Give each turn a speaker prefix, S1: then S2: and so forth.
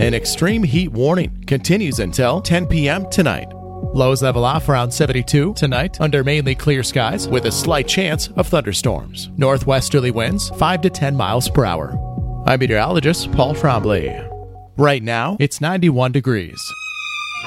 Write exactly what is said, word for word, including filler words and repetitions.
S1: An extreme heat warning continues until ten p.m. tonight. Lows level off around seventy-two tonight under mainly clear skies with a slight chance of thunderstorms. Northwesterly winds five to ten miles per hour. I'm meteorologist Paul Trombley. Right now, it's ninety-one degrees.